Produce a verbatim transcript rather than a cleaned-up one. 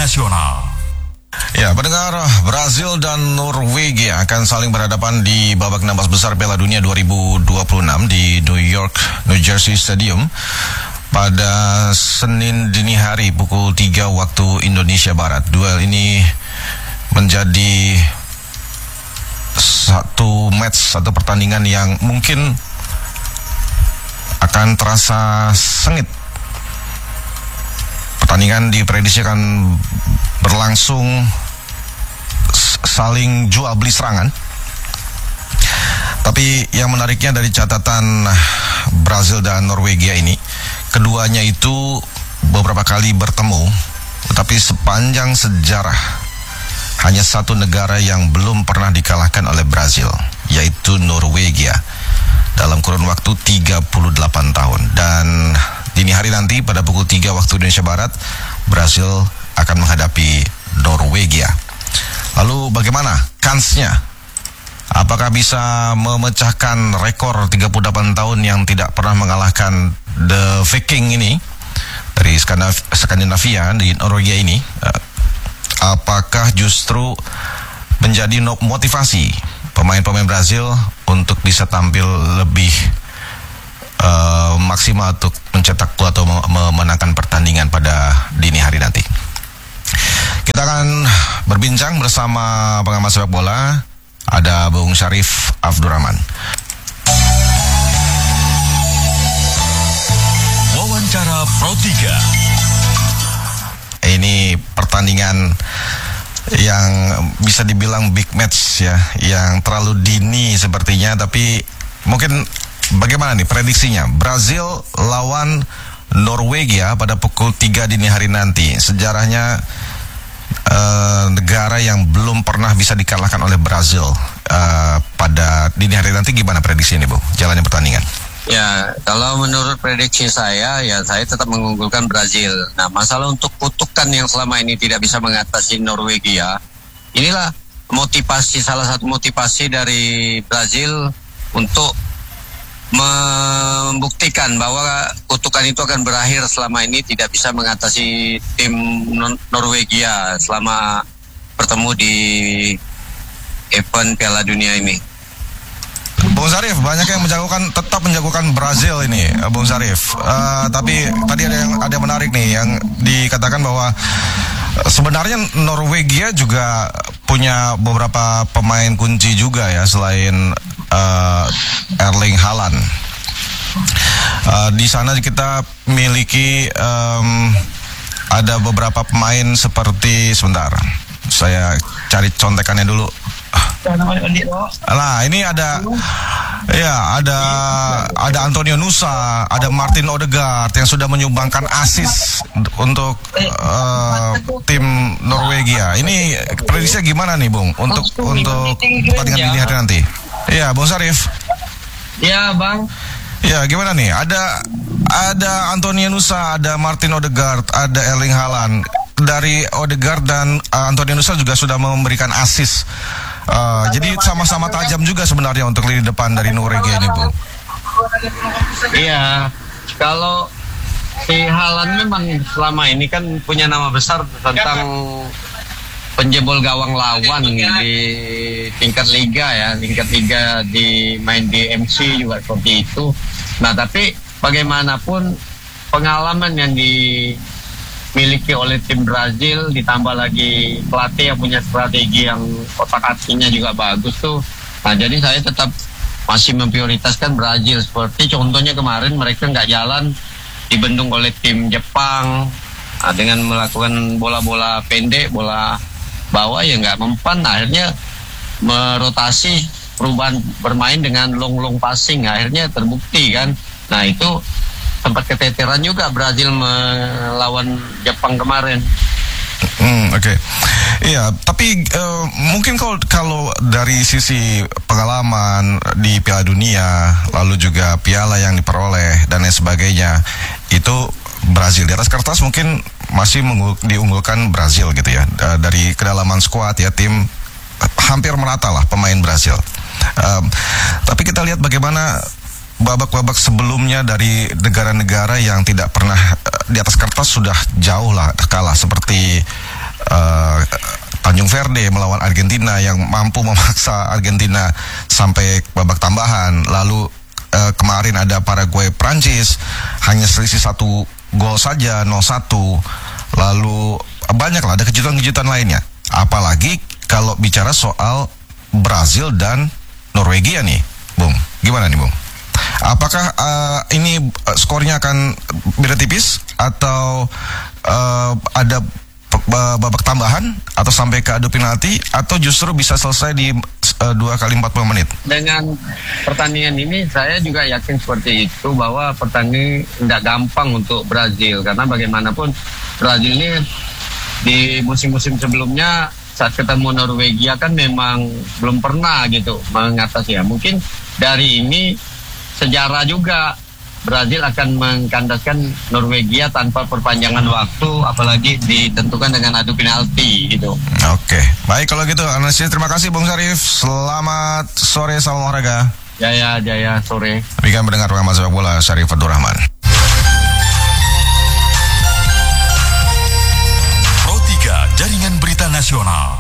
Nasional. Ya, pendengar, Brazil dan Norwegia akan saling berhadapan di babak enam belas besar Piala Dunia dua ribu dua puluh enam di New York, New Jersey Stadium pada Senin dini hari pukul tiga waktu Indonesia Barat. Duel ini menjadi satu match, satu pertandingan yang mungkin akan terasa sengit. Pertandingan diprediksi akan berlangsung saling jual beli serangan. Tapi yang menariknya dari catatan Brazil dan Norwegia ini, keduanya itu beberapa kali bertemu, tetapi sepanjang sejarah hanya satu negara yang belum pernah dikalahkan oleh Brazil, yaitu Norwegia, dalam kurun waktu tiga puluh delapan tahun. Dan dini hari nanti pada pukul tiga waktu Indonesia Barat, Brazil akan menghadapi Norwegia. Lalu bagaimana kansnya? Apakah bisa memecahkan rekor tiga puluh delapan tahun yang tidak pernah mengalahkan The Viking ini dari Skandinavia di Norwegia ini? Apakah justru menjadi motivasi pemain-pemain Brazil untuk bisa tampil lebih uh, maksimal untuk mencetak gol atau memenangkan pertandingan pada dini hari nanti? Kita akan berbincang bersama pengamat sepak bola, ada Bung Syarif Abdurrahman. Wawancara Pro tiga. Ini pertandingan yang bisa dibilang big match ya, yang terlalu dini sepertinya, tapi mungkin bagaimana nih prediksinya? Brazil lawan Norwegia pada pukul tiga dini hari nanti. Sejarahnya uh, negara yang belum pernah bisa dikalahkan oleh Brazil uh, pada dini hari nanti. Gimana prediksi ini, Bu? Jalannya pertandingan. Ya, kalau menurut prediksi saya, ya saya tetap mengunggulkan Brazil. Nah, masalah untuk kutukan yang selama ini tidak bisa mengatasi Norwegia, inilah motivasi, salah satu motivasi dari Brazil untuk membuktikan bahwa kutukan itu akan berakhir selama ini tidak bisa mengatasi tim Norwegia selama bertemu di event Piala Dunia ini. Bung Syarif, banyak yang menjagokan, tetap menjagokan Brazil ini, Bung Syarif. Uh, tapi tadi ada yang ada yang menarik nih, yang dikatakan bahwa sebenarnya Norwegia juga punya beberapa pemain kunci juga ya, selain uh, Erling Haaland. Uh, di sana kita miliki um, ada beberapa pemain seperti, sebentar, saya cari contekannya dulu. Nah, ini ada ya ada ada Antonio Nusa, ada Martin Odegaard yang sudah menyumbangkan assist untuk uh, tim Norwegia. Ini prediksinya gimana nih, Bung, untuk untuk pertandingan dini hari nanti? Iya, Bung Syarif. Ya, Bang. Ya, gimana nih? Ada ada Antonio Nusa, ada Martin Odegaard, ada Erling Haaland. Dari Odegaard dan uh, Antonio Nusa juga sudah memberikan assist. Uh, jadi sama-sama tajam juga sebenarnya untuk lini depan dari Norwegia ini, Bu. Iya, kalau si Haaland memang selama ini kan punya nama besar tentang penjebol gawang lawan di tingkat liga ya, tingkat liga di main di M C juga seperti itu. Nah, tapi bagaimanapun pengalaman yang dimiliki oleh tim Brazil ditambah lagi pelatih yang punya strategi yang otak-atiknya juga bagus tuh. Nah, jadi saya tetap masih memprioritaskan Brazil. Seperti contohnya kemarin mereka nggak jalan, dibendung oleh tim Jepang nah, dengan melakukan bola-bola pendek, bola bawah ya nggak mempan. Akhirnya merotasi perubahan bermain dengan long-long passing, akhirnya terbukti kan. Nah, itu sempat keteteran juga Brazil melawan Jepang kemarin. Hmm, oke. Okay. Iya, tapi uh, mungkin kalau kalau dari sisi pengalaman di Piala Dunia, lalu juga piala yang diperoleh dan lain sebagainya, itu Brazil di atas kertas mungkin masih menggul, diunggulkan Brazil gitu ya. Uh, dari kedalaman skuad ya, tim hampir merata lah pemain Brazil. Uh, tapi kita lihat bagaimana babak-babak sebelumnya dari negara-negara yang tidak pernah uh, di atas kertas sudah jauh lah kalah, seperti uh, Tanjung Verde melawan Argentina yang mampu memaksa Argentina sampai babak tambahan. Lalu uh, kemarin ada Paraguay Prancis, hanya selisih satu gol saja, nol satu. Lalu banyak lah, ada kejutan-kejutan lainnya. Apalagi kalau bicara soal Brazil dan Norwegia nih, Bung. Gimana nih, Bung? Apakah uh, ini uh, skornya akan beda tipis atau uh, ada babak tambahan atau sampai ke adu penalti atau justru bisa selesai di uh, dua kali empat puluh menit? Dengan pertandingan ini saya juga yakin seperti itu, bahwa pertandingan tidak gampang untuk Brazil, karena bagaimanapun Brazil ini di musim-musim sebelumnya saat ketemu Norwegia kan memang belum pernah gitu mengatasi ya. Mungkin dari ini sejarah juga Brazil akan mengkandaskan Norwegia tanpa perpanjangan waktu, apalagi ditentukan dengan adu penalti gitu. Oke, baik kalau gitu analisis. Terima kasih Bung Syarif. Selamat sore, salam olahraga. Jaya, jaya sore. Demikian mendengar pengamat sepak bola Syarif Abdurrahman. Pro tiga Jaringan Berita Nasional.